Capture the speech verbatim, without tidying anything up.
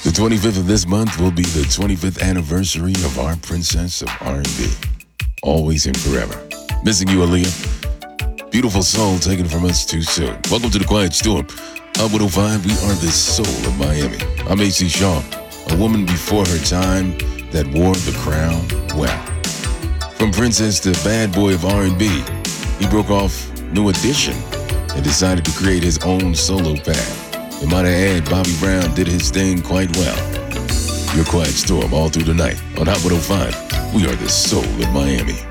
The twenty-fifth of this month will be the twenty-fifth anniversary of our princess of R and B. Always and forever. Missing you, Aaliyah. Beautiful soul taken from us too soon. Welcome to The Quiet Storm. On one oh five, we are the soul of Miami. I'm A C Shaw, a woman before her time that wore the crown well. From princess to bad boy of R and B, he broke off New Edition and decided to create his own solo path. And might I add, Bobby Brown did his thing quite well. Your Quiet Storm all through the night on Hot one oh five. We are the soul of Miami.